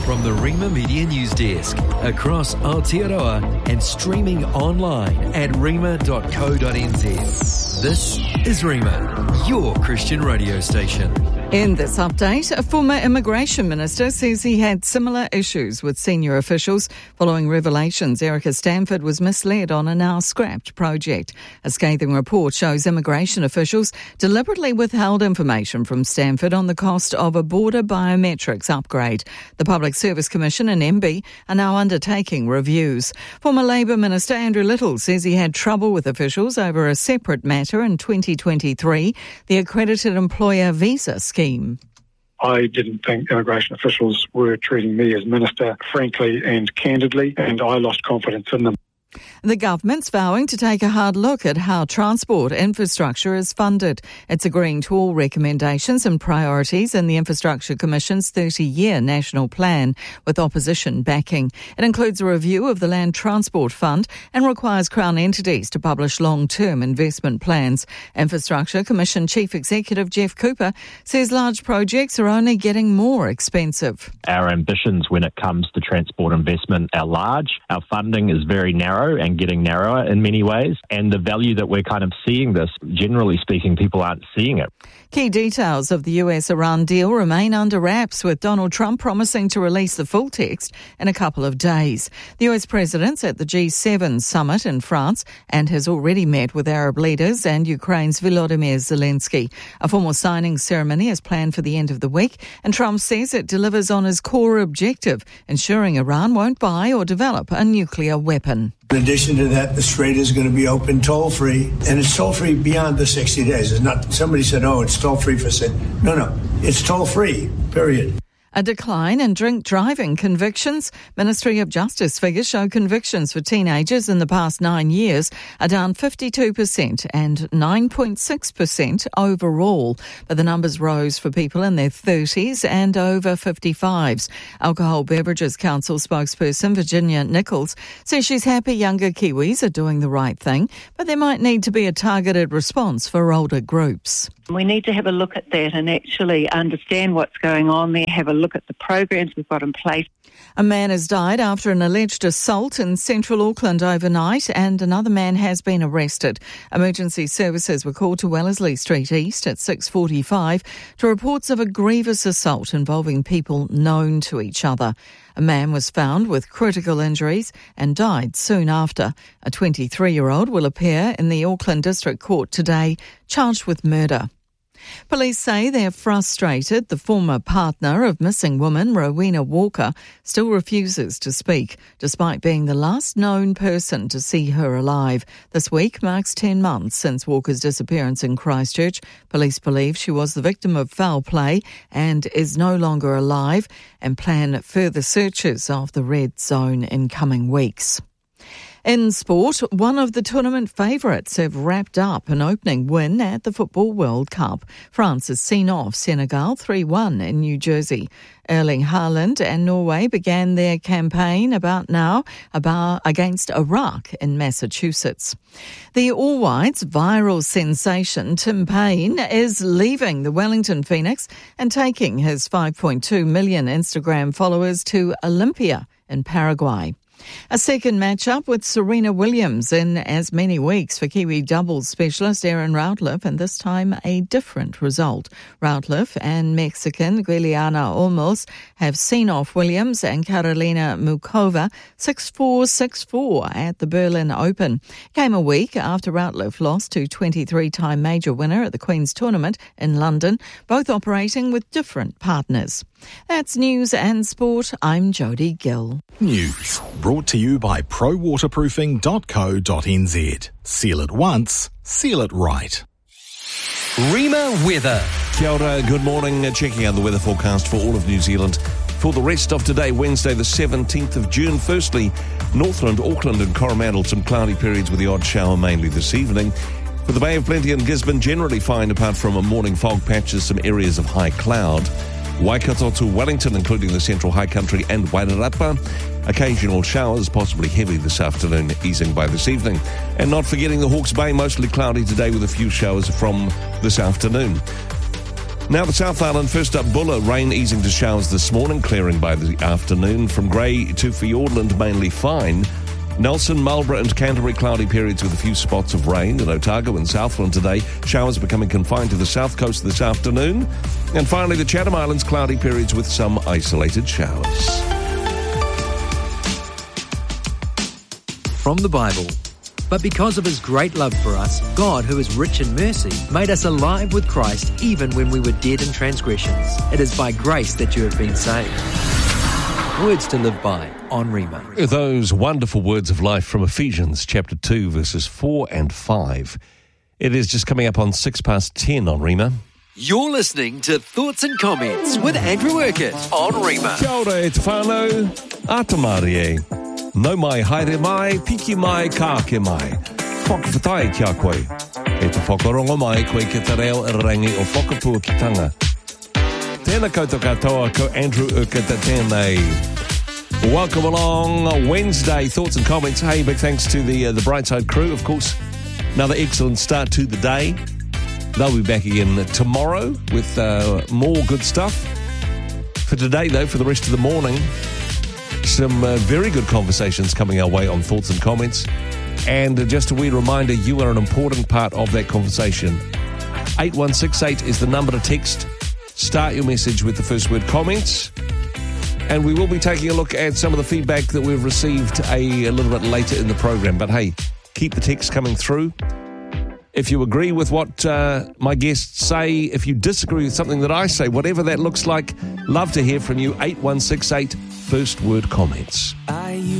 from the Rima Media News Desk, across Aotearoa and streaming online at rima.co.nz. This is Rima, your Christian radio station. In this update, a former immigration minister says he had similar issues with senior officials following revelations Erica Stanford was misled on a now-scrapped project. A scathing report shows immigration officials deliberately withheld information from Stanford on the cost of a border biometrics upgrade. The Public Service Commission and MB are now undertaking reviews. Former Labour Minister Andrew Little says he had trouble with officials over a separate matter in 2023, the Accredited Employer Visa scheme. I didn't think immigration officials were treating me as minister frankly and candidly, and I lost confidence in them. The government's vowing to take a hard look at how transport infrastructure is funded. It's agreeing to all recommendations and priorities in the Infrastructure Commission's 30-year national plan, with opposition backing. It includes a review of the Land Transport Fund and requires Crown entities to publish long-term investment plans. Infrastructure Commission Chief Executive Jeff Cooper says large projects are only getting more expensive. Our ambitions when it comes to transport investment are large. Our funding is very narrow and getting narrower in many ways, and the value that we're kind of seeing this, generally speaking, people aren't seeing it. Key details of the US-Iran deal remain under wraps, with Donald Trump promising to release the full text in a couple of days. The US president's at the G7 summit in France and has already met with Arab leaders and Ukraine's Volodymyr Zelensky. A formal signing ceremony is planned for the end of the week, and Trump says it delivers on his core objective, ensuring Iran won't buy or develop a nuclear weapon. In addition to that, the Strait is going to be open toll-free, and it's toll-free beyond the 60 days. It's not, somebody said, oh, it's toll-free for... No, it's toll-free, period. A decline in drink driving convictions. Ministry of Justice figures show convictions for teenagers in the past 9 years are down 52% and 9.6% overall. But the numbers rose for people in their 30s and over 55s. Alcohol Beverages Council spokesperson Virginia Nichols says she's happy younger Kiwis are doing the right thing, but there might need to be a targeted response for older groups. We need to have a look at that and actually understand what's going on there, have a look at the programs we've got in place. A man has died after an alleged assault in central Auckland overnight, and another man has been arrested. Emergency services were called to Wellesley Street East at 6:45 to reports of a grievous assault involving people known to each other. A man was found with critical injuries and died soon after. A 23-year-old will appear in the Auckland District Court today, charged with murder. Police say they're frustrated the former partner of missing woman Rowena Walker still refuses to speak, despite being the last known person to see her alive. This week marks 10 months since Walker's disappearance in Christchurch. Police believe she was the victim of foul play and is no longer alive, and plan further searches of the red zone in coming weeks. In sport, one of the tournament favourites have wrapped up an opening win at the Football World Cup. France has seen off Senegal 3-1 in New Jersey. Erling Haaland and Norway began their campaign against Iraq in Massachusetts. The All Whites viral sensation Tim Payne is leaving the Wellington Phoenix and taking his 5.2 million Instagram followers to Olympia in Paraguay. A second matchup with Serena Williams in as many weeks for Kiwi doubles specialist Aaron Routliffe, and this time a different result. Routliffe and Mexican Giuliana Olmos have seen off Williams and Karolina Mukova 6-4, 6-4 at the Berlin Open. Came a week after Routliffe lost to 23-time major winner at the Queen's Tournament in London, both operating with different partners. That's news and sport. I'm Jody Gill. News brought to you by prowaterproofing.co.nz. Seal it once, seal it right. Rima Weather. Kia ora, good morning. Checking out the weather forecast for all of New Zealand for the rest of today, Wednesday the 17th of June. Firstly, Northland, Auckland and Coromandel, some cloudy periods with the odd shower mainly this evening. For the Bay of Plenty and Gisborne, generally fine apart from a morning fog patches, some areas of high cloud. Waikato to Wellington, including the Central High Country and Wairarapa. Occasional showers, possibly heavy this afternoon, easing by this evening. And not forgetting the Hawke's Bay, mostly cloudy today with a few showers from this afternoon. Now the South Island, first up, Bulla. Rain easing to showers this morning, clearing by the afternoon. From grey to Fiordland, mainly fine. Nelson, Marlborough and Canterbury, cloudy periods with a few spots of rain. In Otago and Southland today, showers becoming confined to the south coast this afternoon. And finally, the Chatham Islands, cloudy periods with some isolated showers. From the Bible. But because of his great love for us, God, who is rich in mercy, made us alive with Christ even when we were dead in transgressions. It is by grace that you have been saved. Words to live by on Rima. Those wonderful words of life from Ephesians chapter 2, verses 4 and 5. It is just coming up on 10:06 on Rima. You're listening to Thoughts and Comments with Andrew Urquhart on Rima. Kia ora e te whānau, atamari e. No mai, haere mai, piki mai, kāke mai. Whakawhatai kia koe. E te whakarongo mai, koe ki te reo rangi o whakapua ki tanga. Tēnā koutou katoa, ko Andrew Urquhart tēnei. Welcome along Wednesday, Thoughts and Comments. Hey, big thanks to the Brightside crew, of course. Another excellent start to the day. They'll be back again tomorrow with more good stuff. For today, though, for the rest of the morning, some very good conversations coming our way on Thoughts and Comments. And just a wee reminder, you are an important part of that conversation. 8168 is the number to text. Start your message with the first word comments. And we will be taking a look at some of the feedback that we've received a little bit later in the program. But hey, keep the text coming through. If you agree with what my guests say, if you disagree with something that I say, whatever that looks like, love to hear from you. 8168, first word comments.